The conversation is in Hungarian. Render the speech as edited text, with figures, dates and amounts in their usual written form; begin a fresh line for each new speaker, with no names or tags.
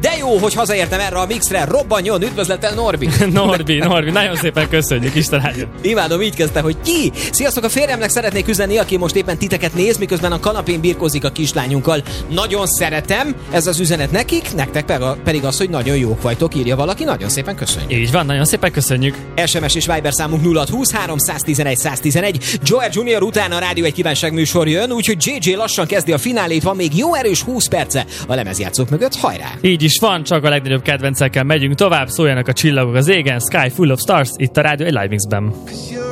De jó, hogy hazaértem erre a mixre. Robbanjon, üdvözlettel Norbi.
Norbi, nagyon szépen köszönjük, Isten áldja.
Imádom, így kezdte, hogy ki? Sziasztok, a férjemnek szeretnék üzenni, aki most éppen titeket néz, miközben a kanapén birkózik a kislányunkkal. Nagyon szeretem, ez az üzenet nekik, nektek pedig az, hogy nagyon jók vagytok, írja valaki, nagyon szépen köszönjük.
Így van, nagyon szépen köszönjük.
SMS és Viber számunk 0620 311 111. Joel Junior után a Rádió egy kívánság műsor jön, úgyhogy JJ lassan kezdi a finálét, van még jó erős 20 perce a lemezjátszók mögött, hajrá!
Így is van, csak a legnagyobb kedvencekkel megyünk tovább, szóljanak a csillagok az égen, Sky Full of Stars, itt a Rádió egy Live Mixben.